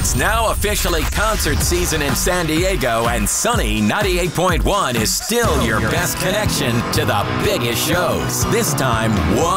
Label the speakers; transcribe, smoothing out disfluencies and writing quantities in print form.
Speaker 1: It's now officially concert season in San Diego, and Sunny 98.1 is still your best connection to the biggest shows. This time, one